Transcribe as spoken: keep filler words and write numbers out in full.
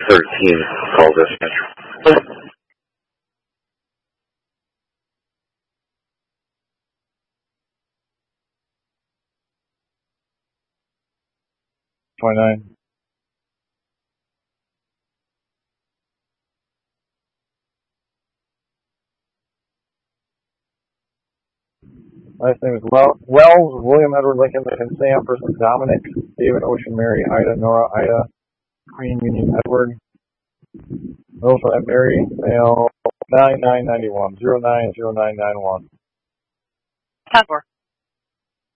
thirteen call dispatch. twenty-nine. Last name is Wells, Wells William Edward Lincoln Lincoln Sam, first name Dominic, David Ocean Mary Ida Nora Ida Queen Union Edward. Those for that Mary male nine nine ninety one zero nine zero nine nine one. ten four.